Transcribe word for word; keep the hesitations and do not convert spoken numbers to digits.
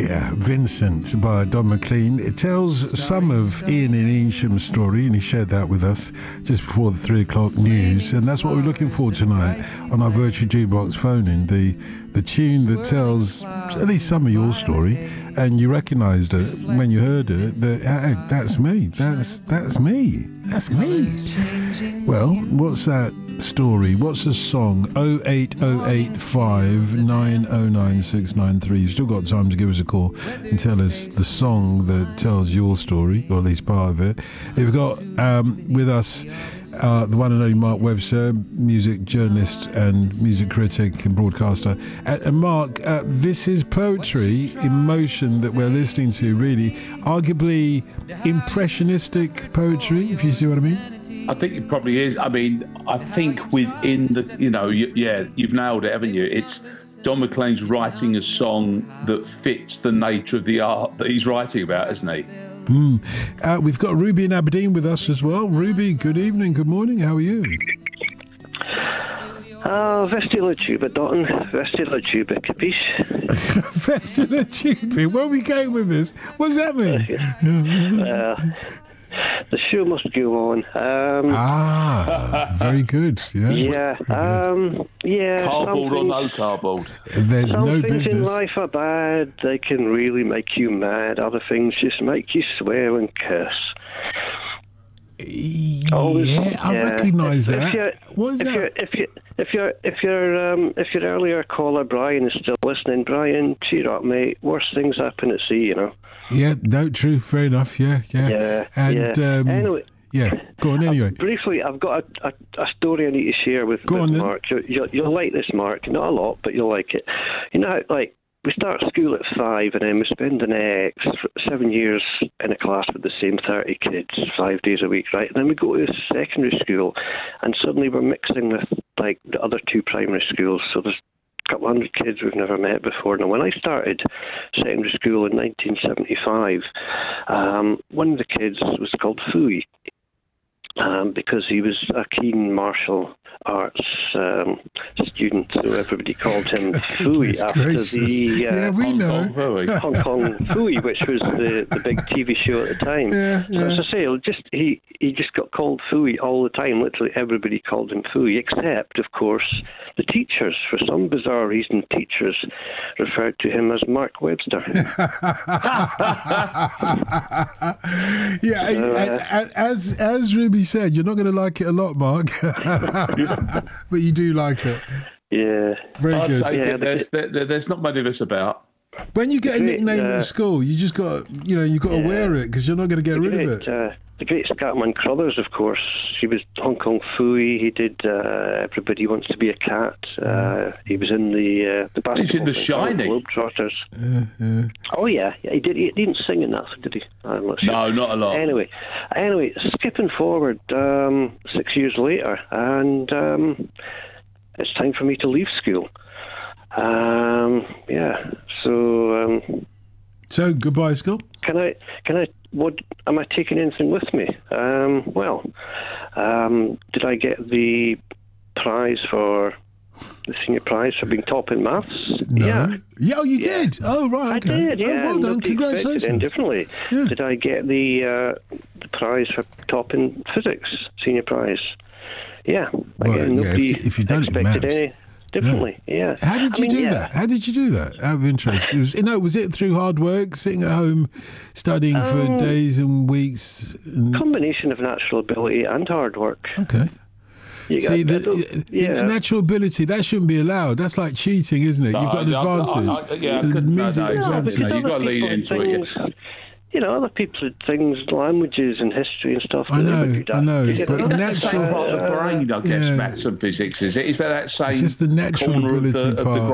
Yeah, Vincent by Don McLean. It tells some of Ian and Eansham's story, and he shared that with us just before the three o'clock news. And that's what we're looking for tonight on our Virtual Jukebox phone-in, the, the tune that tells at least some of your story. And you recognised it when you heard it, that hey, that's me, that's, that's me, that's me. Well, what's that story? What's the song? oh eight oh eight five nine oh nine six nine three. You've still got time to give us a call and tell us the song that tells your story, or at least part of it. We've got um, with us uh, the one and only Mark Webster, music journalist and music critic and broadcaster. And, and Mark, uh, this is poetry in motion that we're listening to, really. Arguably impressionistic poetry, if you see what I mean. I think it probably is. I mean, I think within the, you know, you, yeah, you've nailed it, haven't you? It's Don McLean's writing a song that fits the nature of the art that he's writing about, isn't he? Mm. Uh, we've got Ruby in Aberdeen with us as well. Ruby, good evening, good morning, how are you? Oh, Vestila Tuba, Dotton. Vestila Tuba, capiche? Vestila Tuba, where are we going with this? What does that mean? uh, The show must go on. Um, ah, very good. Yeah, yeah. Um, yeah. Cardboard or no cardboard? There's some no things business. in life are bad. They can really make you mad. Other things just make you swear and curse. Yeah, Always, I yeah. recognise if, that. If what is if that? You're, if you if you're if your um, if your earlier caller Brian is still listening, Brian, cheer up, mate. Worse things happen at sea, you know. Yeah, no, true, fair enough. Yeah, yeah, yeah. And yeah. Um, anyway, yeah, go on. Anyway, uh, briefly, I've got a, a, a story I need to share with, go with on, Mark. You, you, you'll like this, Mark. Not a lot, but you'll like it. You know, how, like we start school at five, and then we spend the next seven years in a class with the same thirty kids, five days a week, right? And then we go to secondary school, and suddenly we're mixing with like the other two primary schools. So there's a couple hundred kids we've never met before. Now, when I started secondary school in nineteen seventy-five, um, one of the kids was called Fooey, um, because he was a keen martial arts um, student, so everybody called him Fooey after gracious. the uh, yeah, we Hong know. Kong Fooey. Hong Kong Fooey, which was the, the big T V show at the time. Yeah, So yeah. as I say, it just he, he just got called Fooey all the time. Literally everybody called him Fooey, except, of course, the teachers. For some bizarre reason, teachers referred to him as Mark Webster. yeah, uh, as as Ruby said, you're not going to like it a lot, Mark, but you do like it. Yeah. Very I'd good. take Yeah, it. There's, there, there's not many of us about. When you get a great, nickname uh, at school, you just got, you know, you got to yeah. wear it because you're not going to get rid great, of it. Uh, the great Scatman Crothers, of course. He was Hong Kong Fooey. He did uh, Everybody Wants to Be a Cat. Uh, he was in the uh, the basketball. He's in The thing, Shining. Globetrotters. Yeah, yeah. Oh yeah, yeah. He did. He didn't sing in that, did he? I'm not sure. No, not a lot. Anyway, anyway, skipping forward um, six years later, and um, it's time for me to leave school. Um, yeah. So. Um, So goodbye, school. Can I? Can I? What? Am I taking anything with me? Um, well, um, did I get the prize for the senior prize for being top in maths? No. Yeah. Yeah, oh, you Yeah. did. Oh, right. I Okay. did, yeah. Oh, well done. Nobody expected it Congratulations. differently. Yeah. Did I get the uh, the prize for top in physics, senior prize? Yeah. Well, Again, yeah, nobody if you- if you've done it in expected maths. any differently. Yeah. How did I you mean, do yeah. that? How did you do that? Out of interest, it was, you know, was it through hard work, sitting at home, studying for Um, days and weeks? And, Combination of natural ability and hard work. okay. You See, got- the, yeah. the natural ability, that shouldn't be allowed. That's like cheating, isn't it? You've got an I- I- advantage. I- I- yeah, I An couldn't- no, immediate no, Yeah, advantage. because You've other got to lean people into had it, things, you know, other people had things, languages and history and stuff. I that they know, were good I at. know, You but know? Is that the same natural- part of the brain, I guess, yeah. maths and physics, is it? Is that that same It's just the natural corner of ability the, of the part.